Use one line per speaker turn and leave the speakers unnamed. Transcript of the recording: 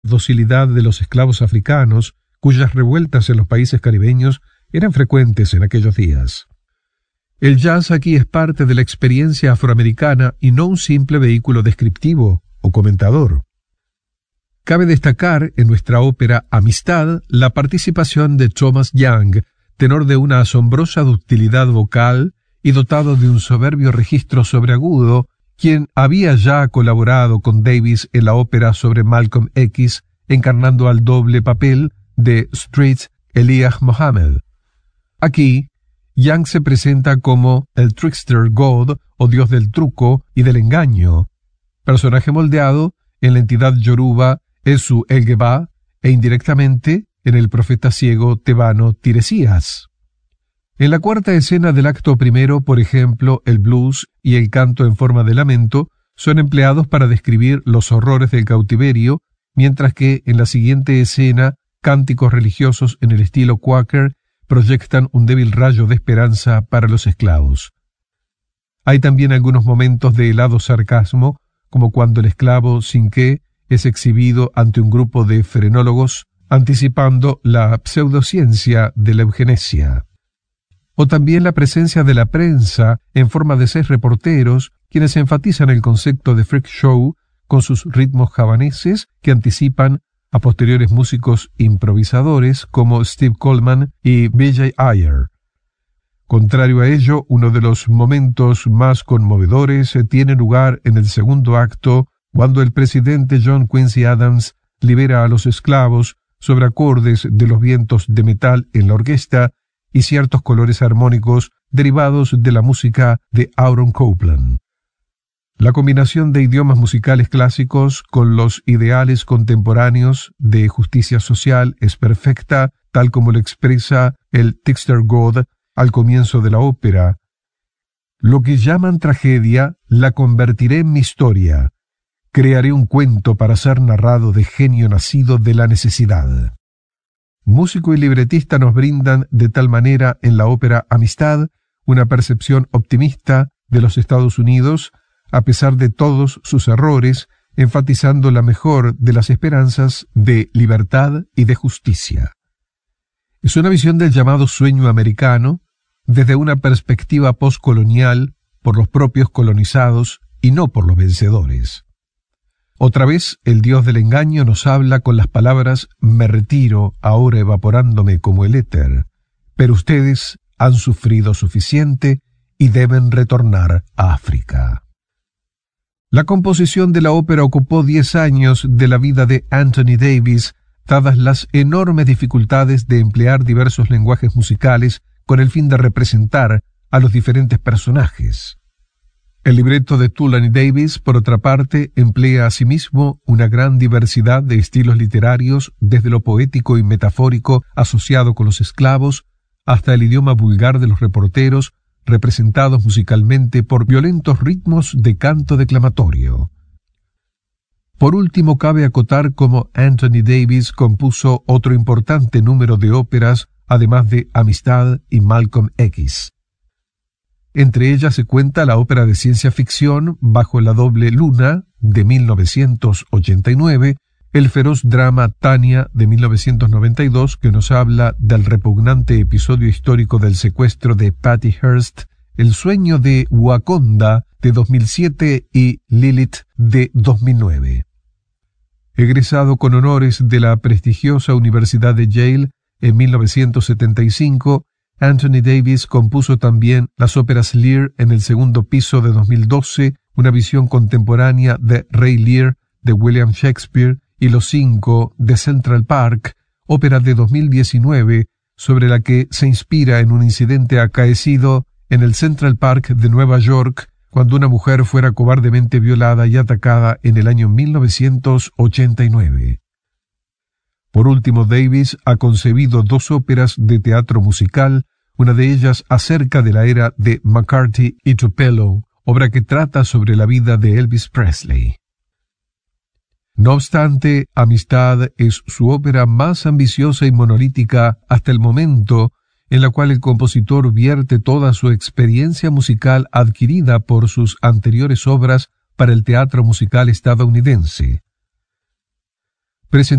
docilidad de los esclavos africanos, cuyas revueltas en los países caribeños eran frecuentes en aquellos días. El jazz aquí es parte de la experiencia afroamericana y no un simple vehículo descriptivo o comentador. Cabe destacar en nuestra ópera Amistad la participación de Thomas Young, tenor de una asombrosa ductilidad vocal y dotado de un soberbio registro sobreagudo, quien había ya colaborado con Davis en la ópera sobre Malcolm X, encarnando al doble papel de Street Elijah Muhammad. Aquí, Young se presenta como el Trickster God, o dios del truco y del engaño, personaje moldeado en la entidad yoruba Esu Elgeba e indirectamente en el profeta ciego tebano Tiresías. En la cuarta escena del acto primero, por ejemplo, el blues y el canto en forma de lamento son empleados para describir los horrores del cautiverio, mientras que en la siguiente escena, cánticos religiosos en el estilo Quaker proyectan un débil rayo de esperanza para los esclavos. Hay también algunos momentos de helado sarcasmo, como cuando el esclavo Cinqué es exhibido ante un grupo de frenólogos anticipando la pseudociencia de la eugenesia. O también la presencia de la prensa en forma de 6 reporteros, quienes enfatizan el concepto de freak show con sus ritmos javaneses que anticipan a posteriores músicos improvisadores como Steve Coleman y B.J. Ayer. Contrario a ello, uno de los momentos más conmovedores tiene lugar en el segundo acto, cuando el presidente John Quincy Adams libera a los esclavos sobre acordes de los vientos de metal en la orquesta y ciertos colores armónicos derivados de la música de Aaron Copland. La combinación de idiomas musicales clásicos con los ideales contemporáneos de justicia social es perfecta, tal como lo expresa el Trickster God al comienzo de la ópera. Lo que llaman tragedia, la convertiré en mi historia. Crearé un cuento para ser narrado de genio nacido de la necesidad. Músico y libretista nos brindan de tal manera en la ópera Amistad una percepción optimista de los Estados Unidos, a pesar de todos sus errores, enfatizando la mejor de las esperanzas de libertad y de justicia. Es una visión del llamado sueño americano desde una perspectiva postcolonial por los propios colonizados y no por los vencedores. Otra vez, el dios del engaño nos habla con las palabras: me retiro, ahora evaporándome como el éter, pero ustedes han sufrido suficiente y deben retornar a África. La composición de la ópera ocupó 10 años de la vida de Anthony Davis, dadas las enormes dificultades de emplear diversos lenguajes musicales con el fin de representar a los diferentes personajes. El libreto de Tulane Davis, por otra parte, emplea asimismo una gran diversidad de estilos literarios, desde lo poético y metafórico asociado con los esclavos, hasta el idioma vulgar de los reporteros, representados musicalmente por violentos ritmos de canto declamatorio. Por último, cabe acotar cómo Anthony Davis compuso otro importante número de óperas, además de Amistad y Malcolm X. Entre ellas se cuenta la ópera de ciencia ficción Bajo la doble luna, de 1989, el feroz drama Tania, de 1992, que nos habla del repugnante episodio histórico del secuestro de Patty Hearst, El sueño de Wakonda, de 2007, y Lilith, de 2009. Egresado con honores de la prestigiosa Universidad de Yale en 1975, Anthony Davis compuso también las óperas Lear en el segundo piso de 2012, una visión contemporánea de Rey Lear de William Shakespeare, y Los Cinco de Central Park, ópera de 2019, sobre la que se inspira en un incidente acaecido en el Central Park de Nueva York, cuando una mujer fuera cobardemente violada y atacada en el año 1989. Por último, Davis ha concebido 2 óperas de teatro musical, una de ellas acerca de la era de McCarthy y Tupelo, obra que trata sobre la vida de Elvis Presley. No obstante, Amistad es su ópera más ambiciosa y monolítica hasta el momento, en la cual el compositor vierte toda su experiencia musical adquirida por sus anteriores obras para el teatro musical estadounidense.